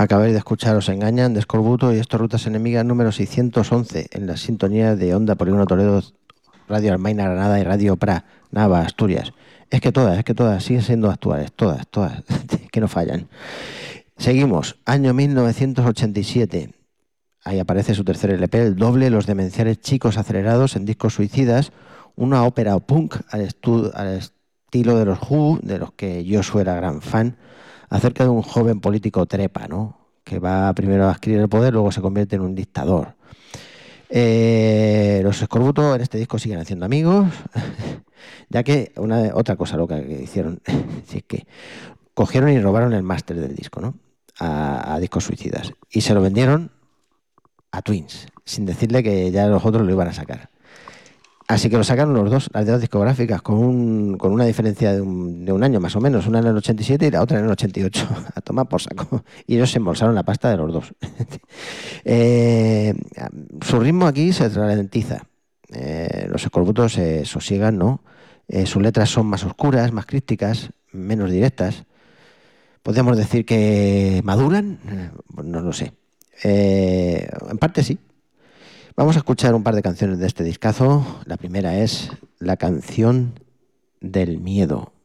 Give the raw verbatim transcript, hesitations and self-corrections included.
Acabáis de escuchar Os Engañan de Escorbuto y esto Rutas Enemigas número seiscientos once en la sintonía de Onda Polígono Toledo, Radio Almaina Granada y Radio Pra, Nava, Asturias. Es que todas, es que todas siguen siendo actuales, todas, todas, que no fallan. Seguimos, año mil novecientos ochenta y siete. Ahí aparece su tercer L P, el doble, Los demenciales chicos acelerados en discos suicidas, una ópera punk al, al estilo de los Who, de los que yo era gran fan, acerca de un joven político trepa, ¿no? Que va primero a adquirir el poder, luego se convierte en un dictador. Eh, los Escorbuto en este disco siguen haciendo amigos, ya que una otra cosa loca que hicieron, si es que cogieron y robaron el máster del disco, ¿no? A, a Discos Suicidas y se lo vendieron a Twins, sin decirle que ya los otros lo iban a sacar. Así que lo sacaron los dos, las dos discográficas, con, un, con una diferencia de un, de un año más o menos, una en el ochenta y siete y la otra en el ochenta y ocho, a tomar por saco. Y ellos se embolsaron la pasta de los dos. eh, su ritmo aquí se ralentiza. Eh, los Escorbutos se sosiegan, ¿no? Eh, sus letras son más oscuras, más crípticas, menos directas. ¿Podríamos decir que maduran? Eh, no lo sé. Eh, en parte sí. Vamos a escuchar un par de canciones de este discazo. La primera es La canción del miedo.